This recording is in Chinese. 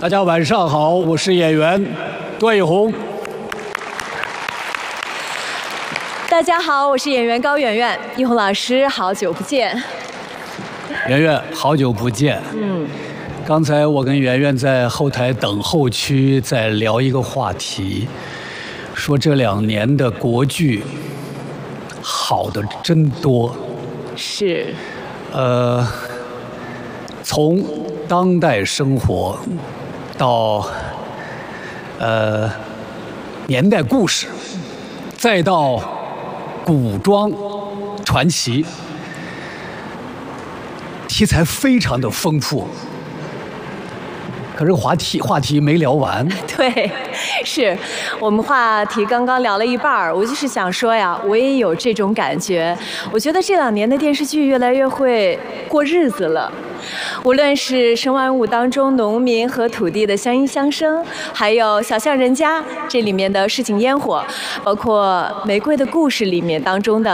大家晚上好，我是演员段奕宏。 大家好，我是演员高圆圆。奕宏老师，好久不见。 圆圆，好久不见。刚才我跟圆圆在后台等候区在聊一个话题，说这2年的国剧好的真多。 是。 从当代生活到年代故事，再到古装传奇，题材非常的丰富。可是话题没聊完。 对，是我们话题刚刚聊了一半儿，我就是想说呀，我也有这种感觉。我觉得这2年的电视剧越来越会过日子了。无论是《生万物》当中农民和土地的相依相生，还有《小巷人家》这里面的市井烟火，包括《玫瑰的故事》里面当中的